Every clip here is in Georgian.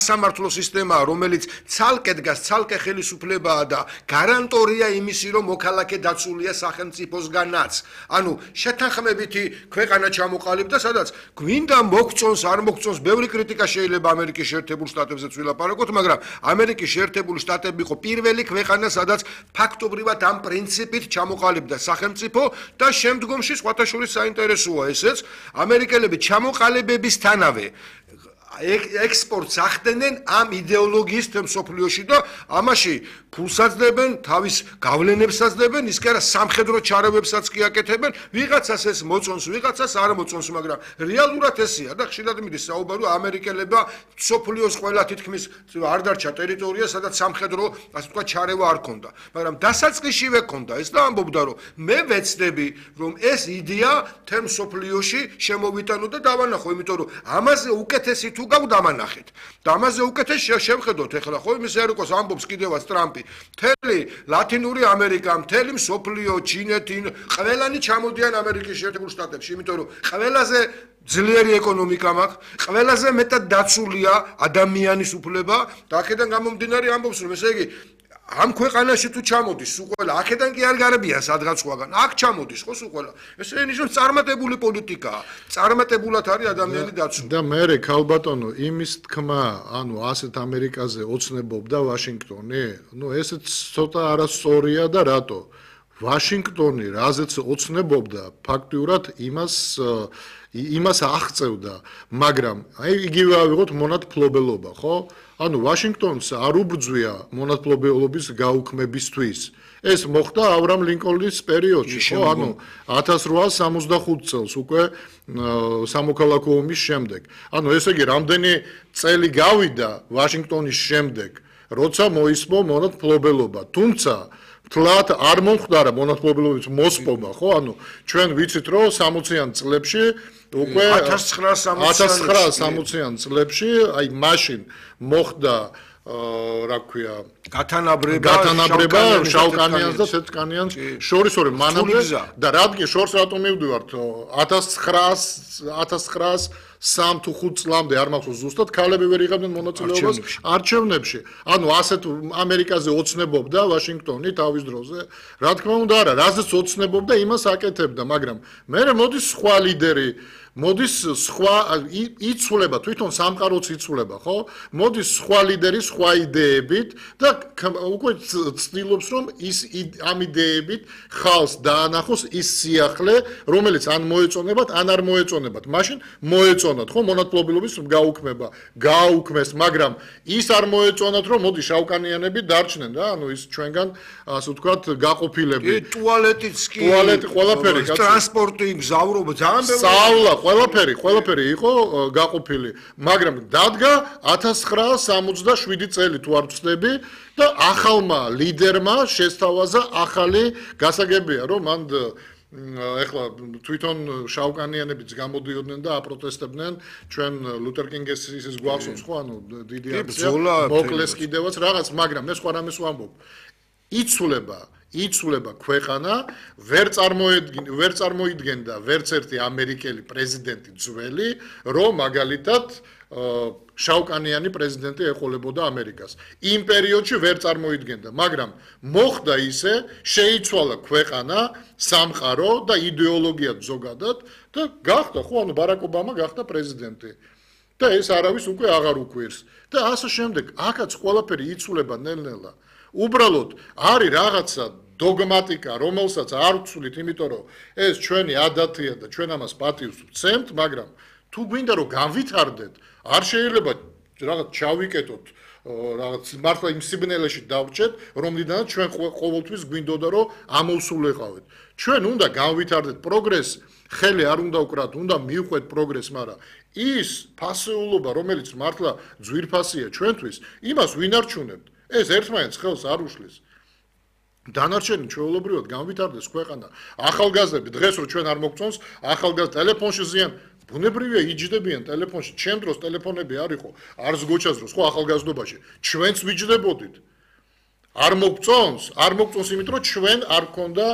სამართლო სისტემაა, რომელიც ცალკე დგას, ცალკე ხელისუფლებაა და გარანტორია იმისი, რომ მოქალაქე დაცულია სახელმწიფოსგანაც. ანუ შეთანხმებითი ქვეყანა ჩამოყალიბდა, სადაც გვინდა მოგწონს, არ მოგწონს, ბევრი კრიტიკა შეიძლება ამერიკის შეერთებულ შტატებზეც ვილაპარაკოთ, მაგრამ ამერიკის შეერთებული შტატები იყო პირველი ქვეყანა, სადაც ფაქტობრივად ამ პრინციპით ჩამოყალიბდა სახელმწიფო და შემდგომში სხვათა შორის საინტერესოა ესეც, ამერიკელები ჩამოყალიბებისთანავე ექსპორტს ახდენენ ამ იდეოლოგიის მსოფლიოში და ამაში ფულსაც დებენ, თავის გავლენებსაც დებენ, ის კი არა სამხედრო ჩარევებსაც კი აკეთებენ, ვიღაცას ეს მოწონს, ვიღაცას არ მოწონს, მაგრამ რეალურად ესეა და ხშირად მიდის საუბარი ამერიკელებმა მსოფლიოს ყველა თითქმის არ დარჩა ტერიტორია, სადაც სამხედრო, ასე ვთქვათ, ჩარევა არ ქონდა, მაგრამ დასაწყისშივე ქონდა ეს და ამბობდა, რომ მე ვეცდები, რომ ეს იდეა თემ მსოფლიოში შემოვიტანო და დავანახო, იმიტომ რომ ამაზე უკეთესი თუ დავდამანახეთ და ამაზე უკეთეს შევხედოთ ახლა ხო იმის არ იყოს ამბობს კიდევაც ტრამპი მთელი ლათინური ამერიკა მთელი მსოფლიო ჩინეთი ყველანი ჩამოდიან ამერიკის შეერთებულ შტატებში იმიტომ რომ ყველაზე ძლიერი ეკონომიკა მაქვს ყველაზე მეტად დაცულია ადამიანის უფლება და აქედან გამომდინარე ამბობს რომ ესე იგი ამ ქვეყანაში თუ ჩამოდის სულ ყველა აქედან კი არ გარებიან სადღაც სხვაგან აქ ჩამოდის ხო სულ ყველა ესე ნიშნავს წარმატებული პოლიტიკაა წარმატებულად არის ადამიანი დაცული და მე ქალბატონო იმის თქმა ანუ ასეთ ამერიკაზე ოცნებობდა ვაშინგტონი ნუ ესეც ცოტა არასწორია და რატო ვაშინგტონი რაზეც ოცნებობდა ფაქტიურად იმას აღწევდა მაგრამ აი იგივე ავიღოთ მონათფლობელობა ხო ანუ ვაშინგტონს არ უბრძვია მონათფლობელობის გაუქმებისთვის ეს მოხდა აბრაამ ლინკოლნის პერიოდში ხო ანუ 1865 წელს უკვე სამოქალაქო ომის შემდეგ ანუ ესე იგი რამდენი წელი გავიდა ვაშინგტონის შემდეგ როცა მოისმო მონათფლობელობა თუმცა თლათ არ მომხდარა მონათფლობელობის მოსპობა ხო ანუ ჩვენ ვიცით რომ 60-იან წლებში უკვე 1960-იან წლებში აი მაშინ მოხდა რა ქვია გათანაბრება შავკანიანს და თეთრკანიანს შორის ორი მანამდე და რადგან შორს რატომ მივდივართ 1903 თუ 5 წლამდე არ მახსოვს ზუსტად ქალები ვერ იღებდნენ მონაწილეობას არჩევნებში ანუ ასეთ ამერიკაზე ოცნებობდა ვაშინგტონი თავის დროზე რა თქმა უნდა არა რაზეც ოცნებობდა იმას აკეთებდა მაგრამ მე მოდის სხვა ლიდერი მოდის სხვა იცვლება თვითონ სამყაროც იცვლება ხო მოდის სხვა ლიდერი სხვა იდეებით და უკვე ცდილობს რომ ის ამ იდეებით ხალხს დაანახოს ის სიახლე რომელიც ან მოეწონებათ ან არ მოეწონებათ მაშინ მოეწონათ ხო მონათფლობელობის გაუქმება გააუქმეს მაგრამ ის არ მოეწონათ რომ მოდი შავკანიანები დარჩნენ რა ანუ ის ჩვენგან ასე ვთქვათ გაყოფილები ტუალეტიც კი ტუალეტი ყველაფერი ტრანსპორტი გზავრობა ძალიან ყველაფერი იყო გაყოფილი, მაგრამ დადგა 1967 წელი თუ არ ვწდები და ახალმა ლიდერმა შესთავაზა ახალი გასაგებია, რომ მან ეხლა თვითონ შავკანიანებიც გამოდიოდნენ და აპროტესტებდნენ ჩვენ ლუთერ კინგის ის გვახსოვს ხო, ანუ დიდი აქცია, მოკლეს კიდევაც რაღაც, მაგრამ მე სხვა რამეს ვამბობ. იცვლება ქვეყანა ვერ წარმოიდგენდა ვერც ერთი ამერიკელი პრეზიდენტი ძველი რომ მაგალითად შავკანიანი პრეზიდენტი ეყოლებოდა ამერიკას იმ პერიოდში ვერ წარმოიდგენდა მაგრამ მოხდა ისე შეიცვალა ქვეყანა სამყარო და იდეოლოგია ზოგადად და გახდა ხო ანუ ბარაკ ობამა გახდა პრეზიდენტი და ეს არავის უკვე აღარ უკვირს და ასე შემდეგ აქაც ყველაფერი იცვლება ნელ-ნელა უბრალოდ არის რაღაცა დოგმატიკა, რომელსაც არ ვცვლით, იმიტომ რომ ეს ჩვენი ადათია და ჩვენ ამას პატივს ვცემთ, მაგრამ თუ გვინდა რომ განვითარდეთ, არ შეიძლება რაღაც ჩავიკეტოთ, რაღაც მართლა იმ სიბნელეში დავრჩეთ, რომლიდანაც ჩვენ ყოველთვის გვინდოდა რომ ამოვსულიყავით. ჩვენ უნდა განვითარდეთ პროგრესს, ხელი არ უნდა ვკრათ, უნდა მივყვეთ პროგრესს, მაგრამ ის ფასეულობა, რომელიც მართლა ძვირფასია ჩვენთვის, იმას ვინ არჩუნებთ? ეს ერთმანეთს ხელს არ უშლის. დანარჩენი ჩვეულებრივად განვითარდეს ქვეყანა. ახალგაზრდები დღეს რო ჩვენ არ მოგწონს, ახალგაზრდა ტელეფონში ზიან, ბუნებრივია იჯდებიან ტელეფონში. ჩემ დროს ტელეფონები არ იყო, არც გოჩას დროს, ხო ახალგაზრდობაში. ჩვენც ვიჯდებოდით. არ მოგწონს, იმიტომ რომ ჩვენ არ გქონდა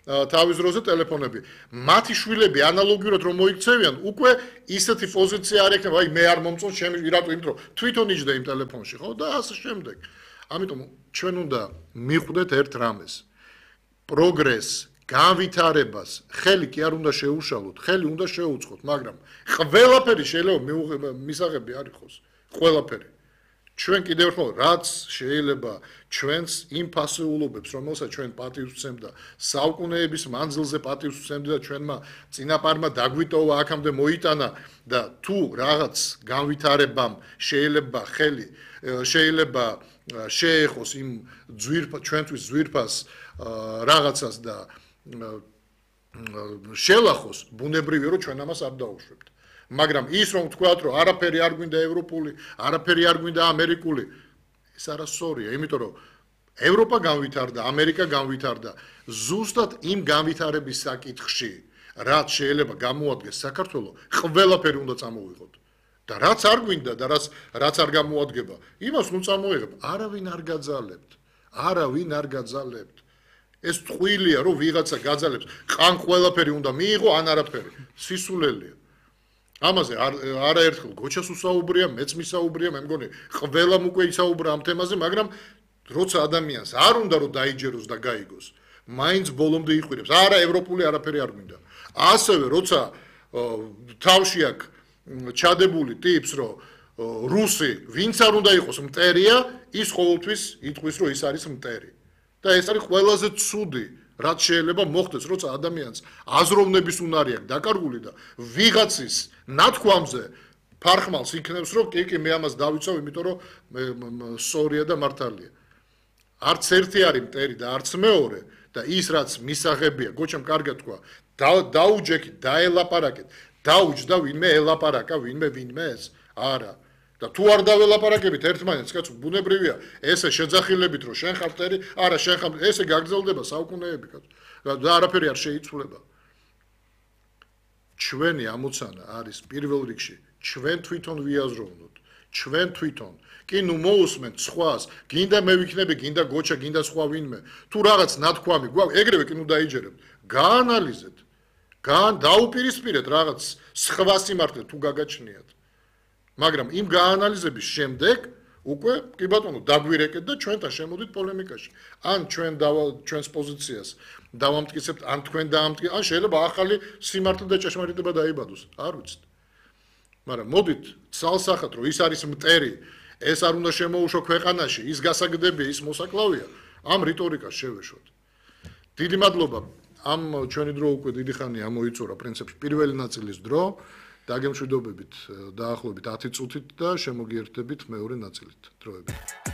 თავის დროზე ტელეფონები. მათი შვილები ანალოგიურად რომ მოიქცევიან, უკვე ისეთი პოზიცია არ ექნება, აი მე არ მომწონს ჩემი რატო, იმიტომ რომ თვითონ იჯდა იმ ტელეფონში, ხო? და ასე შემდეგ. ამიტომ ჩვენ უნდა მიხვდეთ ერთ რამეს. პროგრესს, განვითარებას, ხელი კი არ უნდა შეუშალოთ, ხელი უნდა შეუწყოთ, მაგრამ ყველაფერი შეიძლება მისაღები არ იყოს. ყველაფერი. ჩვენ კიდევ ერთხელ რაც შეიძლება ჩვენს იმ ფასეულობებს, რომელსაც ჩვენ პატივს ვცემდა, საუკუნეების მანძილზე პატივს ვცემდა და ჩვენმა წინაპარმა დაგვიტოვა აქამდე მოიტანა და თუ რაღაც განვითარებამ შეიძლება ხელი შეიძლება შეეხოს იმ ჩვენთვის ძვირფას რაღაცას და შელახოს, ბუნებრივია რომ ჩვენ ამას არ დაუშვებთ. მაგრამ ის რომ ვთქვათ რომ არაფერი არ გვინდა ევროპული, არაფერი არ გვინდა ამერიკული, ეს არასწორია, იმიტომ რომ ევროპა განვითარდა, ამერიკა განვითარდა ზუსტად იმ განვითარების საკითხში, რაც შეიძლება გამოადგეს საქართველოს, ყველაფერი უნდა წამოვიღოთ. და რაც არ გვინდა და რაც არ გამოადგება, იმას ნუ წამოიღებ, არავინ არ გაძალებთ. არავინ არ გაძალებთ. ეს ტყუილია რომ ვიღაცა გაძალებს, ყან ყველაფერი უნდა მიიღო, ან არაფერი. სისულელია. ამაზე არაერთხელ გოჩას უსაუბრია, მეც მისაუბრია, მე მგონი ყველამ უკვე ისაუბრა ამ თემაზე, მაგრამ როცა ადამიანს არ უნდა რომ დაიჯეროს და გაიგოს, მაინც ბოლომდე იყვირებს. არა ევროპული არაფერი არ გვინდა. ასევე როცა თავში აქვს ჩადებული ტიპს, რომ რუსი ვინც არ უნდა იყოს მტერია, ის ყოველთვის იტყვის, რომ ის არის მტერი. და ეს არის ყველაზე ცუდი, რაც შეიძლება მოხდეს, როცა ადამიანს აზროვნების უნარი აქვს დაკარგული და ვიღაცის ნათქვამზე ფარხმალს იქნებს, რომ კი, მე ამას დავიცავ, იმიტომ რომ სწორია და მართალია. არც ერთი არის მტერი და არც მეორე და ის რაც მისაღებია, გოჩამ კარგად თქვა, დაუჯექით, დაელაპარაკეთ, დაუჯდა ვინმე ელაპარაკა, ვინმეს? არა. და თუ არ დაველაპარაკებით ერთმანეთს, კაცო, ბუნებრივია, ესე შეძახილებით, რომ შენ ხარ მტერი, არა, შენ ხარ, ესე გაგრძელდება საუკუნეები, კაცო. და არაფერი არ შეიცვლება. ჩვენი ამოცანა არის პირველ რიგში, ჩვენ თვითონ ვიაზროვნოთ, ჩვენ თვითონ. კი, ნუ მოусმენთ სხვას, გინდა მე ვიქნები, გინდა გოჩა, გინდა სხვა ვინმე. თუ რაღაც ნათქვამი გვაქვს, ეგრევე კი ნუ დაიჯერებთ. გაანალიზეთ. დაუპირისპირეთ რაღაც სხვა სიმართლე თუ გაგაჩნიათ. მაგრამ იმ გაანალიზების შემდეგ უკვე კი ბატონო დაგვირეკეთ და ჩვენთან შემოდით პოლემიკაში. ან ჩვენს პოზიციას დავამტკიცებთ, ან თქვენ დაამტკიცებთ, ან შეიძლება ახალი სიმართლე და ჭეშმარიტება დაიბადოს. არ ვიცით. მაგრამ მოდით ცალსახად რომ ის არის მტერი, ეს არ უნდა შემოუშო ქვეყანაში, ის გასაგდებია, ის მოსაკლავია, ამ რიტორიკას შევეშვათ. დიდი მადლობა. ამ ჩვენი დრო უკვე დიდი ხანია მოიწურა პრინციპში პირველი ნაწილის დრო. დაგემშვიდობებით დაახლოებით 10 წუთით და შემოგიერთდებით მეორე ნაწილით დროებით.